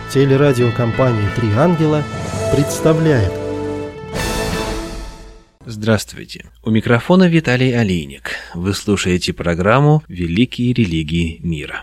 Телерадиокомпания «Три ангела» представляет. Здравствуйте! У микрофона Виталий Алейник. Вы слушаете программу «Великие религии мира».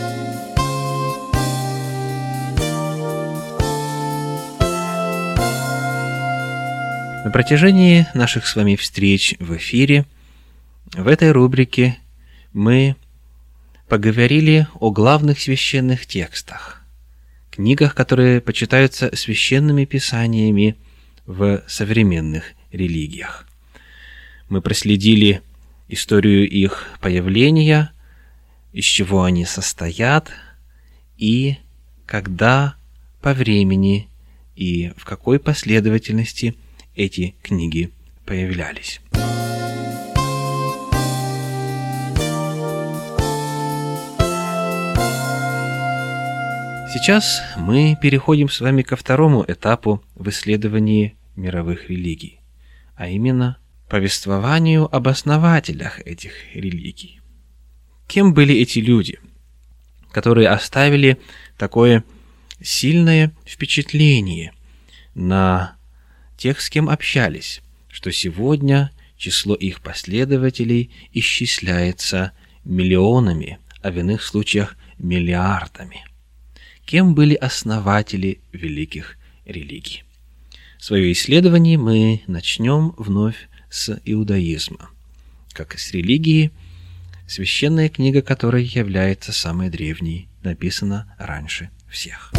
На протяжении наших с вами встреч в эфире, в этой рубрике мы поговорили о главных священных текстах, книгах, которые почитаются священными писаниями в современных религиях. Мы проследили историю их появления, из чего они состоят и когда по времени и в какой последовательности эти книги появлялись. Сейчас мы переходим с вами ко второму этапу в исследовании мировых религий, а именно повествованию об основателях этих религий. Кем были эти люди, которые оставили такое сильное впечатление на тех, с кем общались, что сегодня число их последователей исчисляется миллионами, а в иных случаях миллиардами? Кем были основатели великих религий? Свое исследование мы начнем вновь с иудаизма, как и с религии, священная книга которой является самой древней, написана раньше всех.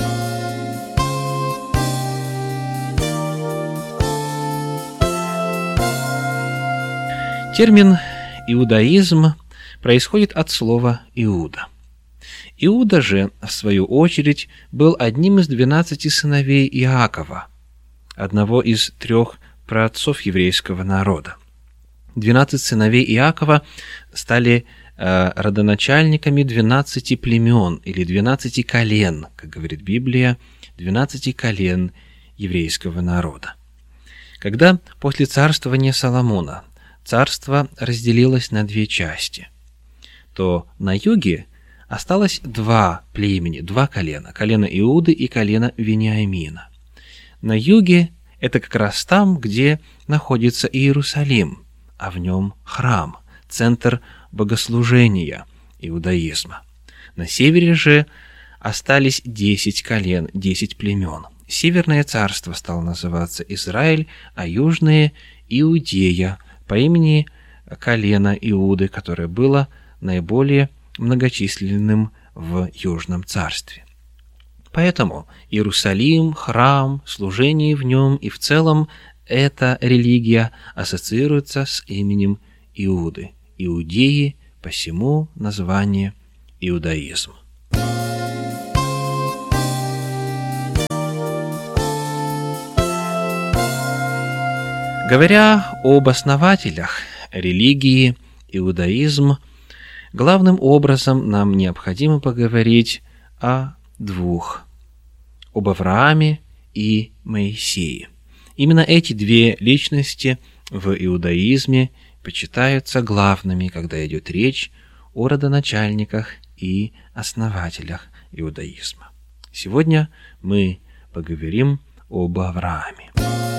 Термин «иудаизм» происходит от слова «иуда». Иуда же, в свою очередь, был одним из 12 сыновей Иакова, одного из 3 праотцов еврейского народа. 12 сыновей Иакова стали родоначальниками 12 племен или 12 колен, как говорит Библия, 12 колен еврейского народа. Когда после царствования Соломона царство разделилось на 2 части, то на юге осталось 2 племени, 2 колена, колено Иуды и колено Вениамина. На юге это как раз там, где находится Иерусалим, а в нем храм, центр богослужения иудаизма. На севере же остались 10 колен, 10 племен. Северное царство стало называться Израиль, а южное – Иудея, по имени колена Иуды, которое было наиболее многочисленным в Южном царстве. Поэтому Иерусалим, храм, служение в нем и в целом эта религия ассоциируется с именем Иуды. Иудеи, посему название иудаизм. Говоря об основателях религии иудаизм, главным образом нам необходимо поговорить о 2: об Аврааме и Моисее. Именно эти 2 личности в иудаизме почитаются главными, когда идет речь о родоначальниках и основателях иудаизма. Сегодня мы поговорим об Аврааме.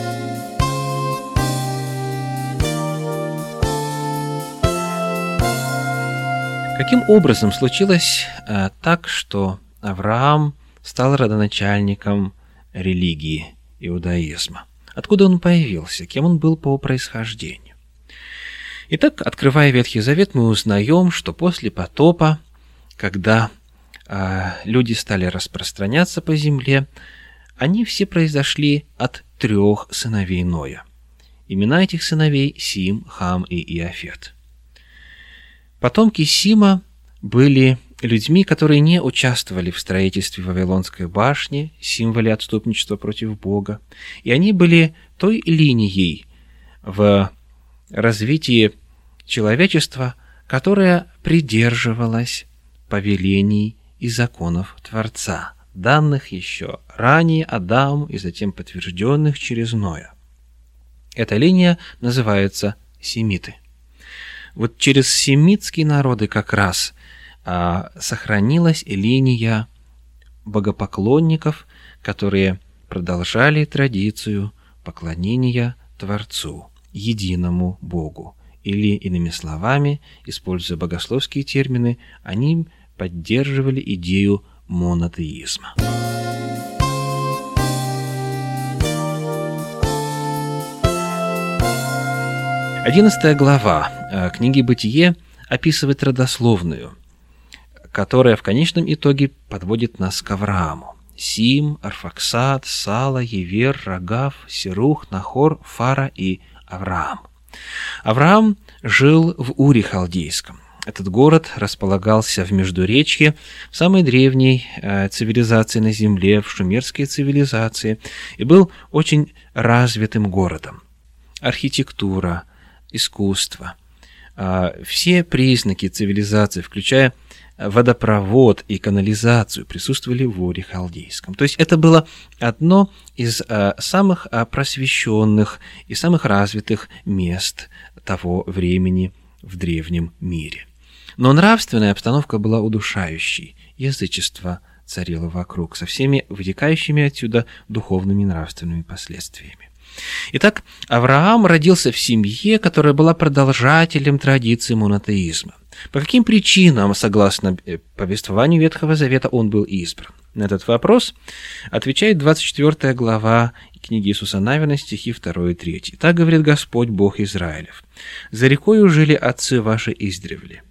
Каким образом случилось так, что Авраам стал родоначальником религии иудаизма? Откуда он появился? Кем он был по происхождению? Итак, открывая Ветхий Завет, мы узнаем, что после потопа, когда люди стали распространяться по земле, они все произошли от 3 сыновей Ноя. Имена этих сыновей – Сим, Хам и Иафет. Потомки Сима были людьми, которые не участвовали в строительстве Вавилонской башни, символе отступничества против Бога, и они были той линией в развитии человечества, которая придерживалась повелений и законов Творца, данных еще ранее Адаму и затем подтвержденных через Ноя. Эта линия называется семиты. Вот через семитские народы как раз сохранилась линия богопоклонников, которые продолжали традицию поклонения Творцу, единому Богу. Или, иными словами, используя богословские термины, они поддерживали идею монотеизма. 11 глава книги «Бытие» описывает родословную, которая в конечном итоге подводит нас к Аврааму. Сим, Арфаксад, Сала, Евер, Рагав, Серух, Нахор, Фара и Авраам. Авраам жил в Уре Халдейском. Этот город располагался в Междуречье, в самой древней цивилизации на Земле, в шумерской цивилизации, и был очень развитым городом. Архитектура, искусство, все признаки цивилизации, включая водопровод и канализацию, присутствовали в Уре Халдейском. То есть это было одно из самых просвещенных и самых развитых мест того времени в древнем мире. Но нравственная обстановка была удушающей, язычество царило вокруг, со всеми вытекающими отсюда духовными и нравственными последствиями. Итак, Авраам родился в семье, которая была продолжателем традиции монотеизма. По каким причинам, согласно повествованию Ветхого Завета, он был избран? На этот вопрос отвечает 24 глава книги Иисуса Навина, стихи 2 и 3. «Так говорит Господь, Бог Израилев: за рекою жили отцы ваши издревле.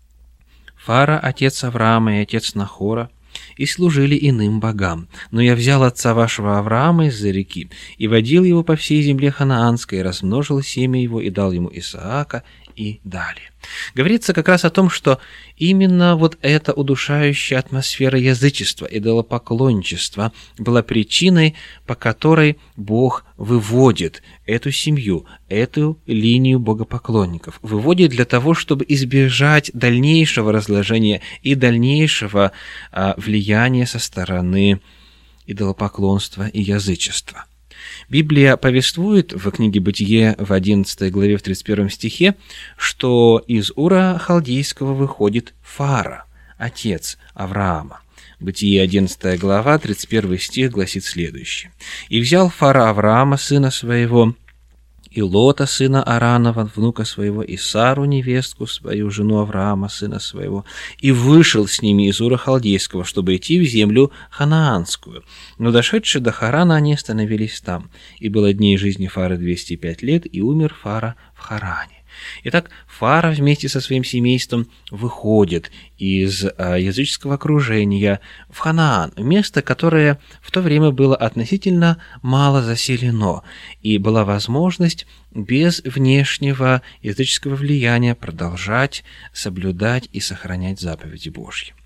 Фара, отец Авраама и отец Нахора, и служили иным богам. Но я взял отца вашего Авраама из-за реки, и водил его по всей земле ханаанской, и размножил семя его, и дал ему Исаака, и далее». Говорится как раз о том, что именно вот эта удушающая атмосфера язычества, идолопоклонничества была причиной, по которой Бог выводит эту семью, эту линию богопоклонников. Выводит для того, чтобы избежать дальнейшего разложения и дальнейшего влияния со стороны идолопоклонства и язычества. Библия повествует в книге «Бытие» в 11 главе в 31 стихе, что из Ура Халдейского выходит Фара, отец Авраама. Бытие 11 глава, 31 стих гласит следующее. «И взял Фара Авраама, сына своего, и Лота, сына Аранова, внука своего, и Сару, невестку свою, жену Авраама, сына своего, и вышел с ними из Ура Халдейского, чтобы идти в землю ханаанскую. Но дошедшие до Харана, они остановились там. И было дней жизни Фары 205 лет, и умер Фара в Харане». Итак, Фара вместе со своим семейством выходит из языческого окружения в Ханаан, место, которое в то время было относительно мало заселено, и была возможность без внешнего языческого влияния продолжать соблюдать и сохранять заповеди Божьи.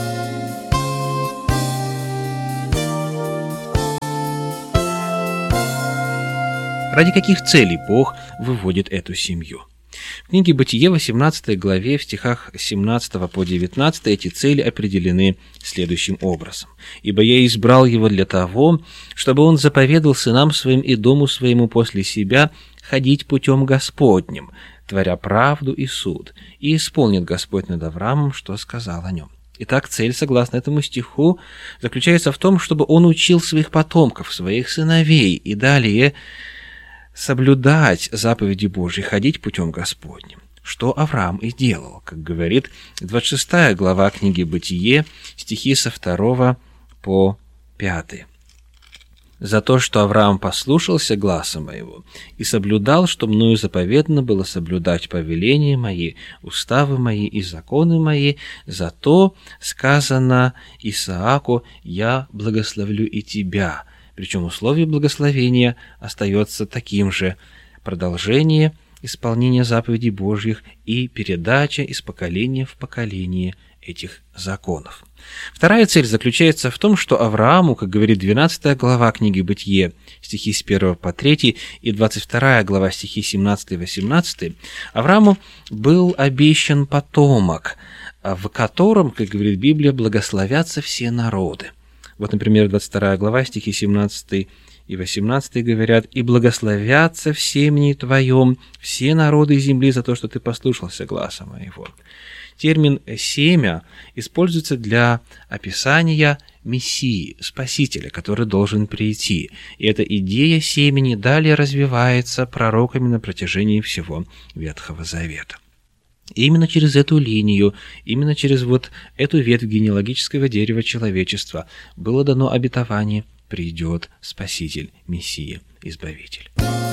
Ради каких целей Бог выводит эту семью? В книге «Бытие» 18 главе в стихах 17 по 19 эти цели определены следующим образом. «Ибо я избрал его для того, чтобы он заповедал сынам своим и дому своему после себя ходить путем Господним, творя правду и суд, и исполнит Господь над Авраамом, что сказал о нем». Итак, цель, согласно этому стиху, заключается в том, чтобы он учил своих потомков, своих сыновей, и далее соблюдать заповеди Божьи, ходить путем Господним, что Авраам и делал, как говорит 26 глава книги «Бытие», стихи со 2 по 5. «За то, что Авраам послушался гласа моего и соблюдал, что мною заповедано было соблюдать повеления мои, уставы мои и законы мои, за то сказано Исааку: я благословлю и тебя». Причем условие благословения остается таким же: продолжение исполнения заповедей Божьих и передача из поколения в поколение этих законов. Вторая цель заключается в том, что Аврааму, как говорит 12 глава книги «Бытие», стихи с 1 по 3 и 22 глава, стихи 17 и 18, Аврааму был обещан потомок, в котором, как говорит Библия, благословятся все народы. Вот, например, 22 глава, стихи 17 и 18 говорят: «И благословятся в семени твоем все народы земли за то, что ты послушался гласа моего». Термин «семя» используется для описания Мессии, Спасителя, который должен прийти. И эта идея семени далее развивается пророками на протяжении всего Ветхого Завета. И именно через эту линию, именно через вот эту ветвь генеалогического дерева человечества было дано обетование: придет Спаситель, Мессия, Избавитель.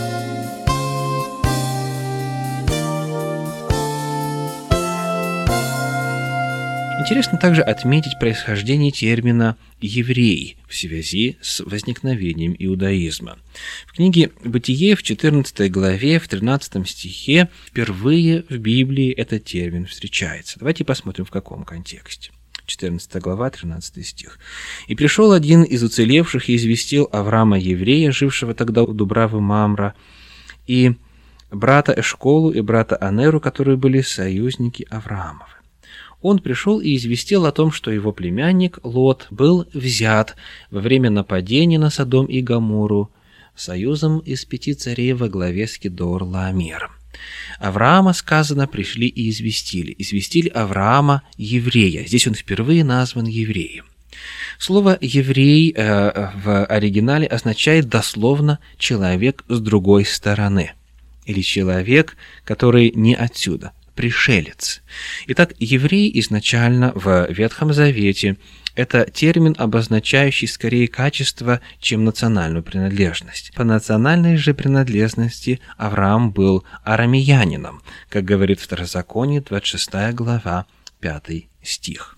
Интересно также отметить происхождение термина «еврей» в связи с возникновением иудаизма. В книге «Бытие» в 14 главе, в 13 стихе впервые в Библии этот термин встречается. Давайте посмотрим, в каком контексте. 14 глава, 13 стих. «И пришел один из уцелевших и известил Авраама еврея, жившего тогда у Дубравы Мамра, и брата Эшколу и брата Анеру, которые были союзники Авраамовы. Он пришел и известил о том, что его племянник Лот был взят во время нападения на Содом и Гоморру союзом из 5 царей во главе с Кедор-Лаомером. Авраама, сказано, пришли и известили Авраама еврея. Здесь он впервые назван евреем. Слово «еврей» в оригинале означает дословно «человек с другой стороны» или «человек, который не отсюда». Пришелец. Итак, еврей изначально в Ветхом Завете – это термин, обозначающий скорее качество, чем национальную принадлежность. По национальной же принадлежности Авраам был арамеянином, как говорит Второзаконие, 26 глава, 5 стих.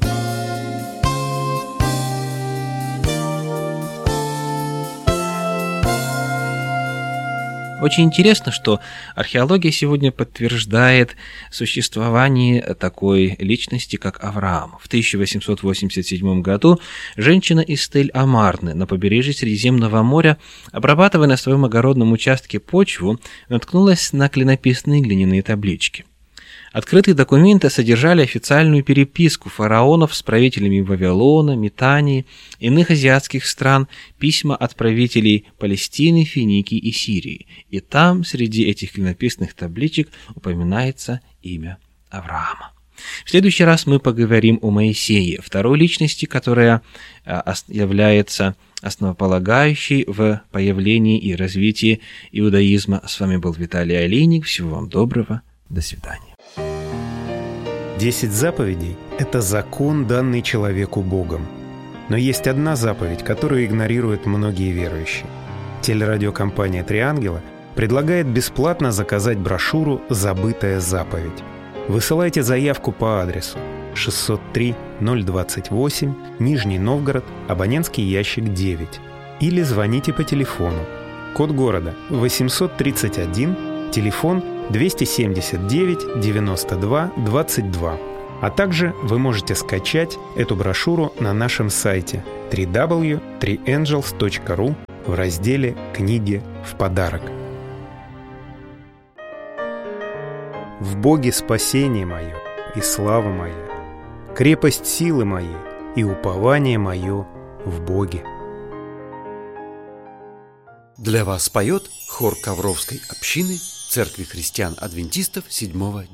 Очень интересно, что археология сегодня подтверждает существование такой личности, как Авраам. В 1887 году женщина из Тель-Амарны на побережье Средиземного моря, обрабатывая на своем огородном участке почву, наткнулась на клинописные глиняные таблички. Открытые документы содержали официальную переписку фараонов с правителями Вавилона, Метании, иных азиатских стран, письма от правителей Палестины, Финикии и Сирии. И там, среди этих клинописных табличек, упоминается имя Авраама. В следующий раз мы поговорим о Моисее, второй личности, которая является основополагающей в появлении и развитии иудаизма. С вами был Виталий Алейник. Всего вам доброго. До свидания. 10 заповедей – это закон, данный человеку Богом. Но есть одна заповедь, которую игнорируют многие верующие. Телерадиокомпания «Три ангела» предлагает бесплатно заказать брошюру «Забытая заповедь». Высылайте заявку по адресу 603-028, Нижний Новгород, абонентский ящик 9. Или звоните по телефону. Код города 831, телефон 279 92 22. А также вы можете скачать эту брошюру на нашем сайте www.3angels.ru в разделе «Книги в подарок». В Боге спасение мое и слава моя, крепость силы моей и упование мое в Боге. Для вас поет хор Ковровской общины Церкви христиан-адвентистов 7-го